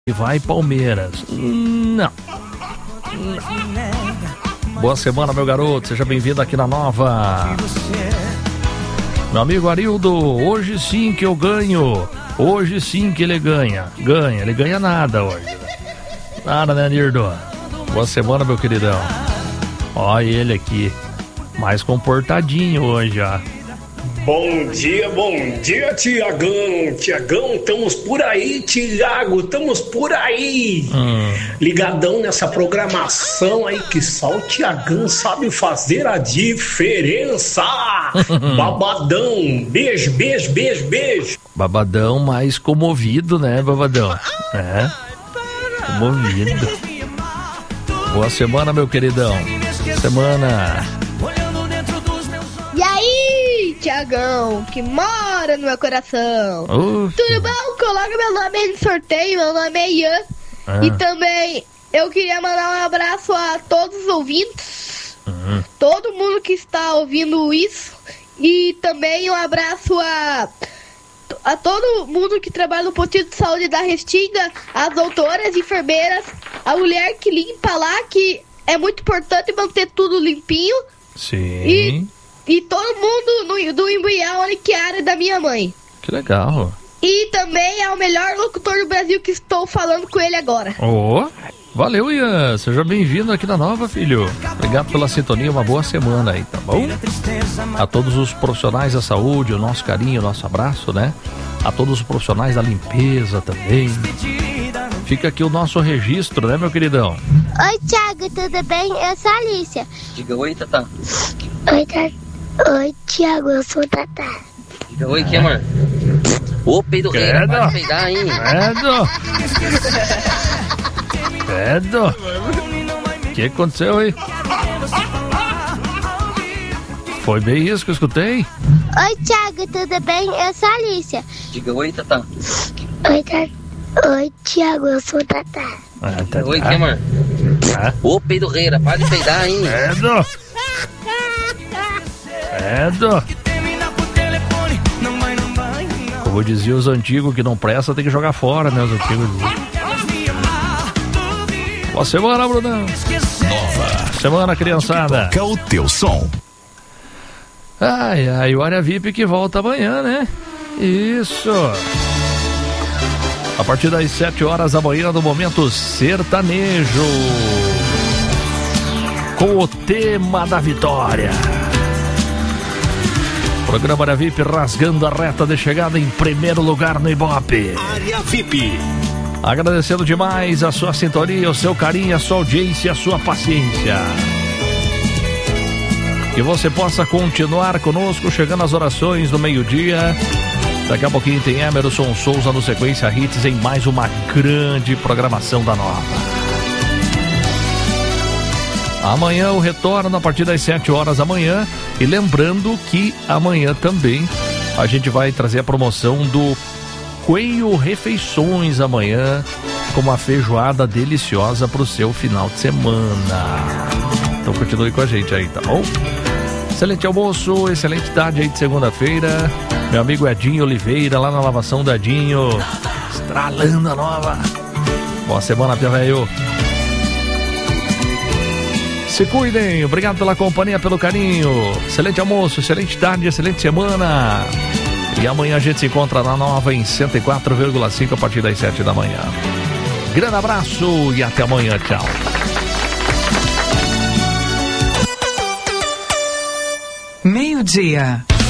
E vai Palmeiras. Não. Boa semana, meu garoto. Seja bem-vindo aqui na Nova. Meu amigo Arildo, hoje sim que eu ganho. Hoje sim que ele ganha. Ele ganha nada hoje. Nada, né, Nirdo? Boa semana, meu queridão. Ó ele aqui. Mais comportadinho hoje, ó. Bom dia, Tiagão. Tiagão, estamos por aí, Tiago, estamos por aí. Ligadão nessa programação aí, que só o Tiagão sabe fazer a diferença. Babadão, beijo. Babadão mais comovido, né, Babadão? É, comovido. Boa semana, meu queridão. Semana. E aí, Tiagão, que mora no meu coração. Tudo bom? Coloca meu nome aí no sorteio, meu nome é Ian. E também eu queria mandar um abraço a todos os ouvintes, todo mundo que está ouvindo isso. E também um abraço a todo mundo que trabalha no postinho de saúde da Restinga, as doutoras, enfermeiras, a mulher que limpa lá, que é muito importante manter tudo limpinho. Sim. E todo mundo do Imbuial, que é a área da minha mãe. Que legal. E também é o melhor locutor do Brasil, que estou falando com ele agora. Valeu, Ian. Seja bem-vindo aqui na Nova, filho. Obrigado pela sintonia, uma boa semana aí, tá bom? A todos os profissionais da saúde, o nosso carinho, o nosso abraço, né? A todos os profissionais da limpeza também. Fica aqui o nosso registro, né, meu queridão? Oi, Thiago, tudo bem? Eu sou a Alicia. Diga oi, Tatá. Oi, Thiago, eu sou a Tatá. Diga oi, que amor? Ô, peido rei, vai peidar, hein? Credo. O que aconteceu aí? Foi bem isso que eu escutei? Oi, Thiago, tudo bem? Eu sou a Alicia. Diga oi, Tatá. Oi, Thiago, eu sou a Tatá. Oi, que amor? Ô, peido rei, para de peidar, hein? Credo. Como diziam os antigos, que não presta tem que jogar fora, né? Os antigos diziam. Boa semana, Brunão. Nova semana, criançada. Toca o teu som. Ai, o Área VIP que volta amanhã, né? Isso. A partir das 7 horas da manhã, no Momento Sertanejo, com o tema da vitória. Programa Área VIP rasgando a reta de chegada em primeiro lugar no Ibope. Área VIP. Agradecendo demais a sua sintonia, o seu carinho, a sua audiência, a sua paciência. Que você possa continuar conosco, chegando às orações do meio-dia. Daqui a pouquinho tem Emerson Souza no Sequência Hits em mais uma grande programação da Nova. Amanhã o retorno a partir das 7 horas da manhã. E lembrando que amanhã também a gente vai trazer a promoção do Coelho Refeições amanhã, com uma feijoada deliciosa para o seu final de semana. Então continue com a gente aí, tá bom? Excelente almoço, excelente tarde aí de segunda-feira. Meu amigo Edinho Oliveira, lá na lavação do Edinho, estralando a Nova. Boa semana, Pia Velho. Se cuidem, obrigado pela companhia, pelo carinho. Excelente almoço, excelente tarde, excelente semana. E amanhã a gente se encontra na Nova em 104,5 a partir das 7 da manhã. Grande abraço e até amanhã, tchau. Meio-dia.